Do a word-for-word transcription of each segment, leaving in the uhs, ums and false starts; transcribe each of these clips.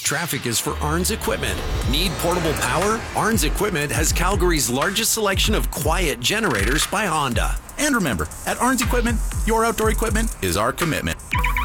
traffic is for Arns Equipment. Need portable power? Arns Equipment has Calgary's largest selection of quiet generators by Honda. And remember, at Arns Equipment, your outdoor equipment is our commitment.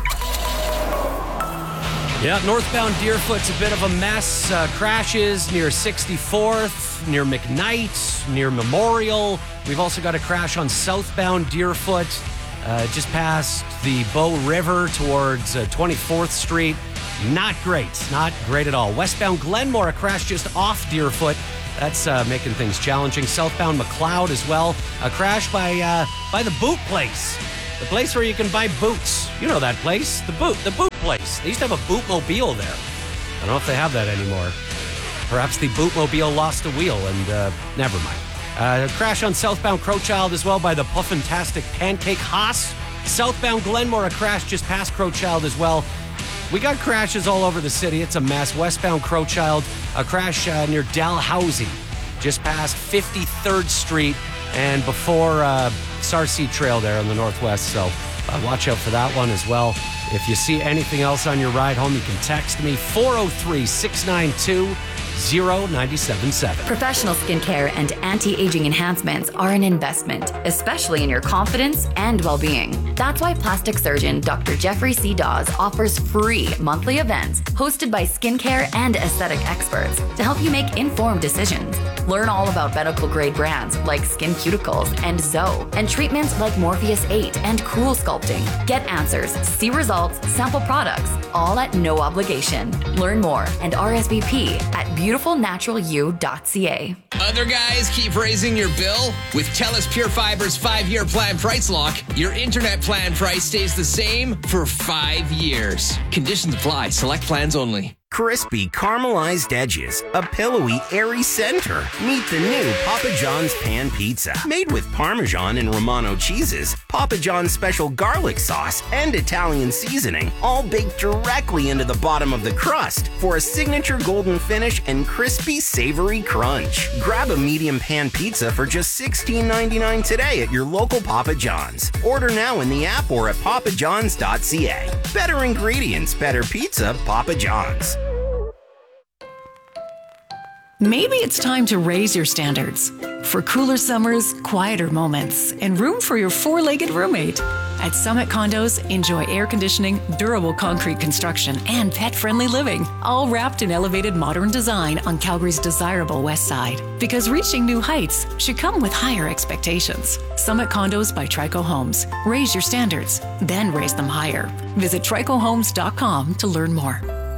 Yeah, northbound Deerfoot's a bit of a mess. Uh, crashes near sixty-fourth, near McKnight, near Memorial. We've also got a crash on southbound Deerfoot, uh, just past the Bow River towards uh, twenty-fourth Street. Not great. Not great at all. Westbound Glenmore, a crash just off Deerfoot. That's uh, making things challenging. Southbound McLeod as well. A crash by uh, by the boot place. The place where you can buy boots. You know that place. The boot. The boot place. They used to have a bootmobile there. I don't know if they have that anymore. Perhaps the bootmobile lost a wheel and uh, never mind. Uh, a crash on southbound Crowchild as well by the Puffantastic Pancake Haas. Southbound Glenmore, a crash just past Crowchild as well. We got crashes all over the city. It's a mess. Westbound Crowchild, a crash uh, near Dalhousie, just past fifty-third Street and before uh, Sarcee Trail there on the northwest. So uh, watch out for that one as well. If you see anything else on your ride home, you can text me four oh three, six nine two, oh nine seven seven. Professional skincare and anti-aging enhancements are an investment, especially in your confidence and well-being. That's why plastic surgeon Doctor Jeffrey C. Dawes offers free monthly events hosted by skincare and aesthetic experts to help you make informed decisions. Learn all about medical-grade brands like Skin Cuticles and Zoe, and treatments like Morpheus eight and Cool Sculpting. Get answers, see results, sample products, all at no obligation. Learn more and R S V P at beautiful natural u dot c a. Other guys keep raising your bill? With TELUS Pure Fiber's five-year plan price lock, your internet plan price stays the same for five years. Conditions apply. Select plans only. Crispy caramelized edges, a pillowy, airy center. Meet the new Papa John's Pan Pizza. Made with Parmesan and Romano cheeses, Papa John's special garlic sauce, and Italian seasoning, all baked directly into the bottom of the crust for a signature golden finish and crispy, savory crunch. Grab a medium pan pizza for just sixteen ninety-nine today at your local Papa John's. Order now in the app or at papa johns dot c a. Better ingredients, better pizza, Papa John's. Maybe it's time to raise your standards for cooler summers, quieter moments, and room for your four-legged roommate. At Summit Condos, enjoy air conditioning, durable concrete construction, and pet-friendly living, all wrapped in elevated modern design on Calgary's desirable west side. Because reaching new heights should come with higher expectations. Summit Condos by Trico Homes. Raise your standards, then raise them higher. Visit trico homes dot com to learn more.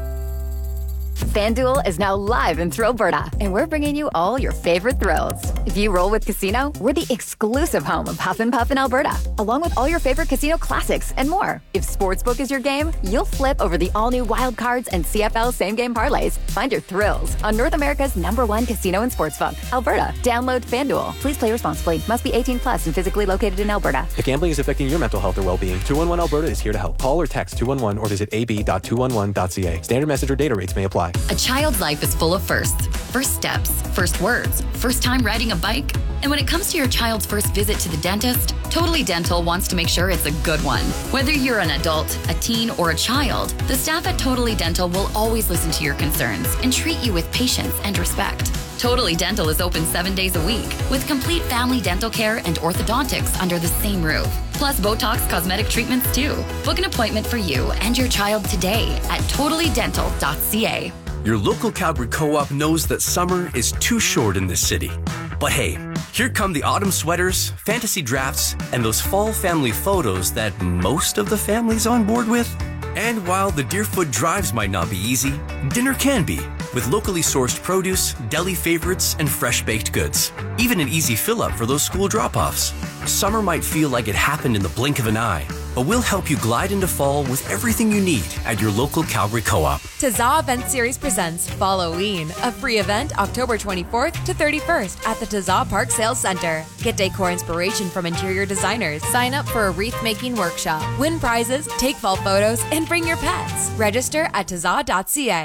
FanDuel is now live in Thrillberta, and we're bringing you all your favorite thrills. If you roll with Casino, we're the exclusive home of Huff and Puff in Alberta, along with all your favorite casino classics and more. If Sportsbook is your game, you'll flip over the all-new Wild Cards and C F L same-game parlays. Find your thrills on North America's number one casino and sportsbook, Alberta. Download FanDuel. Please play responsibly. Must be eighteen plus and physically located in Alberta. If gambling is affecting your mental health or well-being, two one one Alberta is here to help. Call or text two one one or visit a b dot two one one dot c a. Standard message or data rates may apply. A child's life is full of firsts. First steps, first words, first time riding a bike. And when it comes to your child's first visit to the dentist, Totally Dental wants to make sure it's a good one. Whether you're an adult, a teen, or a child, the staff at Totally Dental will always listen to your concerns and treat you with patience and respect. Totally Dental is open seven days a week with complete family dental care and orthodontics under the same roof. Plus Botox cosmetic treatments too. Book an appointment for you and your child today at totally dental dot c a. Your local Calgary Co-op knows that summer is too short in this city. But hey, here come the autumn sweaters, fantasy drafts, and those fall family photos that most of the family's on board with. And while the Deerfoot drives might not be easy, dinner can be, with locally sourced produce, deli favorites, and fresh-baked goods. Even an easy fill-up for those school drop-offs. Summer might feel like it happened in the blink of an eye, but we'll help you glide into fall with everything you need at your local Calgary Co-op. Tazza Event Series presents Falloween, a free event October twenty-fourth to thirty-first at the Tazza Park Sales Center. Get decor inspiration from interior designers, sign up for a wreath-making workshop, win prizes, take fall photos, and bring your pets. Register at tazza dot c a.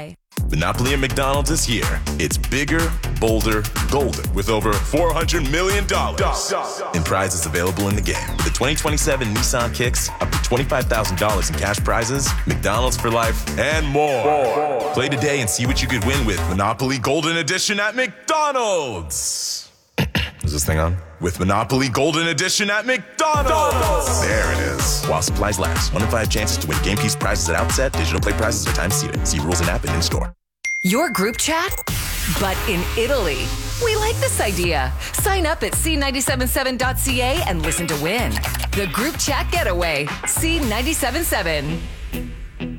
Monopoly at McDonald's is here. It's bigger, bolder, golden, with over four hundred million dollars in prizes available in the game. With the twenty twenty-seven Nissan Kicks, up to twenty-five thousand dollars in cash prizes, McDonald's for life, and more. more. Play today and see what you could win with Monopoly Golden Edition at McDonald's. Is this thing on? With Monopoly Golden Edition at McDonald's. There it is. While supplies last. One in five chances to win game piece prizes at outset. Digital play prizes are time seated. See rules and app and in store. Your group chat, but in Italy. We like this idea. Sign up at c nine seven seven dot c a and listen to win. The group chat getaway. C nine seven seven.